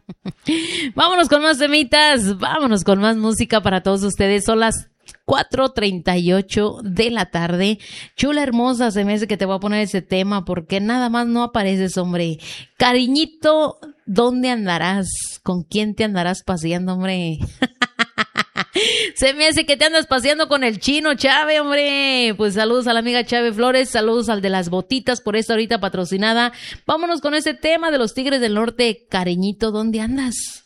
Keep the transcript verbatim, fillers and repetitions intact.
Vámonos con más temitas, vámonos con más música para todos ustedes. Son las cuatro treinta y ocho de la tarde. Chula hermosa, se me hace que te voy a poner ese tema porque nada más no apareces, hombre. Cariñito, ¿dónde andarás? ¿Con quién te andarás paseando, hombre? Se me hace que te andas paseando con el chino Chave, hombre. Pues saludos a la amiga Chave Flores, saludos al de las botitas por esta ahorita patrocinada. Vámonos con ese tema de los Tigres del Norte. Cariñito, ¿dónde andas?